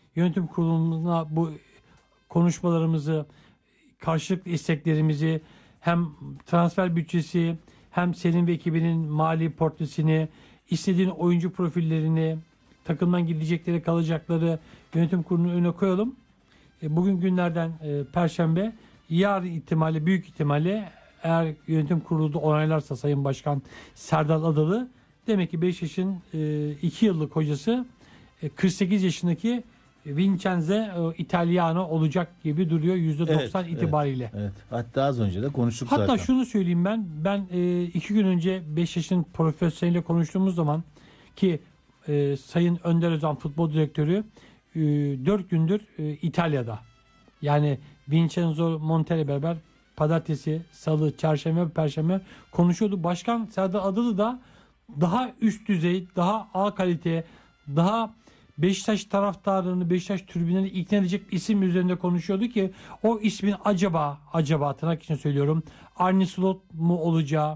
yönetim kuruluna bu konuşmalarımızı, karşılıklı isteklerimizi, hem transfer bütçesi hem senin ve ekibinin mali portresini, istediğin oyuncu profillerini, takımdan gidecekleri kalacakları yönetim kurulunun önüne koyalım. Bugün günlerden Perşembe, yarın ihtimalle, büyük ihtimalle eğer yönetim kurulu da onaylarsa Sayın Başkan Serdal Adalı, demek ki Beşiktaş'ın 2 yıllık hocası 48 yaşındaki Vincenzo Italiano olacak gibi duruyor %90 itibariyle. Evet. Hatta az önce de konuştuk Hatta zaten. Hatta şunu söyleyeyim ben. Ben 2 gün önce Beşiktaş'ın profesyoneliyle konuştuğumuz zaman ki Sayın Önder Özan futbol direktörü 4 gündür İtalya'da. Yani Vincenzo Montella beraber pazartesi, salı, çarşamba, perşembe konuşuyordu. Başkan Serdar Adalı da daha üst düzey, daha A kalite, daha Beşiktaş taraftarlarını, Beşiktaş tribünlerini ikna edecek isim üzerinde konuşuyordu ki o ismin acaba tırnak için söylüyorum, Arne Slot mu olacağı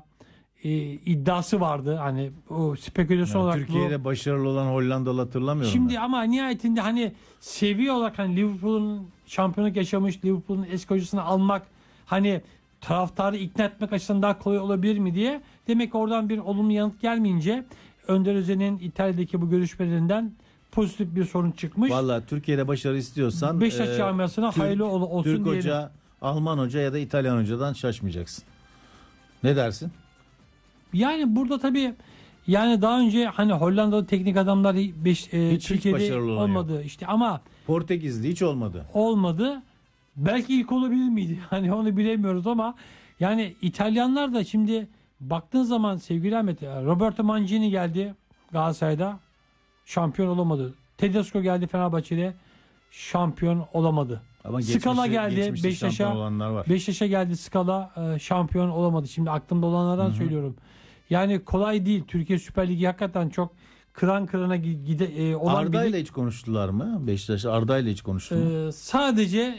iddiası vardı. Hani o spekülasyon yani olarak. Türkiye'de başarılı olan Hollandalı hatırlamıyorum. Şimdi ama nihayetinde hani seviye olarak hani Liverpool'un şampiyonluk yaşamış, Liverpool'un eski hocasını almak hani taraftarı ikna etmek açısından daha kolay olabilir mi diye. Demek ki oradan bir olumlu yanıt gelmeyince Önder Özen'in İtalya'daki bu görüşmelerinden pozitif bir sorun çıkmış. Vallahi Türkiye'de başarı istiyorsan Beşiktaş camiasına hayırlı olsun Türk diyelim. hoca, Alman hoca ya da İtalyan hocadan şaşmayacaksın. Ne dersin? Yani burada tabii yani daha önce hani Hollandalı teknik adamlar Türkiye'de olmadı yok. İşte ama Portekizli hiç olmadı. Olmadı. Belki ilk olabilir miydi? Hani onu bilemiyoruz ama yani İtalyanlar da şimdi baktığın zaman sevgili Ahmet, Roberto Mancini geldi Galatasaray'da, şampiyon olamadı. Tedesco geldi Fenerbahçe'de, şampiyon olamadı. Ama Scala geldi Beşiktaş'a geldi Scala, şampiyon olamadı. Şimdi aklımda olanlardan söylüyorum. Yani kolay değil. Türkiye Süper Ligi hakikaten çok kıran kırana olan Arda ile hiç konuştular mı? Beşiktaş Arda ile hiç konuştu mu? Sadece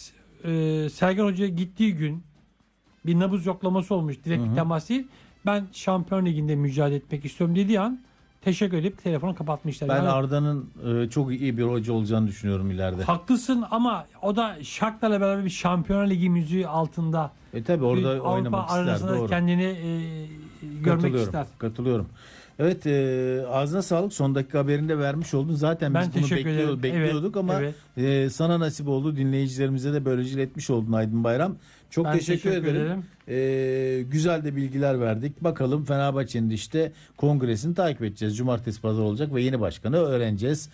Sergen Hoca gittiği gün bir nabız yoklaması olmuş. Direkt bir temas değil. Ben Şampiyon Ligi'nde mücadele etmek istiyorum dediği an teşekkür edip telefonu kapatmışlar. Ben yani, Arda'nın çok iyi bir hoca olacağını düşünüyorum ileride. Haklısın ama o da Shakhtar'la beraber bir Şampiyon Ligi müziği altında. Tabii orada oynamak ister. Doğru. Kendini görmek ister. Katılıyorum. Evet, ağzına sağlık. Son dakika haberini de vermiş oldun. Zaten biz bunu bekliyorduk ama sana nasip oldu. Dinleyicilerimize de böylece iletmiş oldun Aydın Bayram. Çok teşekkür ederim. Güzel de bilgiler verdik. Bakalım Fenerbahçe'nin işte kongresini takip edeceğiz. Cumartesi pazar olacak ve yeni başkanı öğreneceğiz.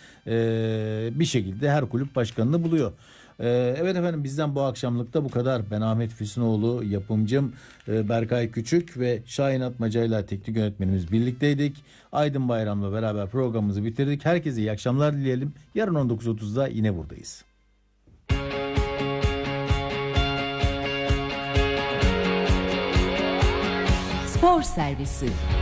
Bir şekilde her kulüp başkanını buluyor. Evet efendim, bizden bu akşamlıkta bu kadar. Ben Ahmet Füsunoğlu, yapımcım Berkay Küçük ve Şahin Atmaca ile teknik yönetmenimiz birlikteydik. Aydın Bayram'la beraber programımızı bitirdik. Herkese iyi akşamlar dileyelim. Yarın 19.30'da yine buradayız. Spor Servisi.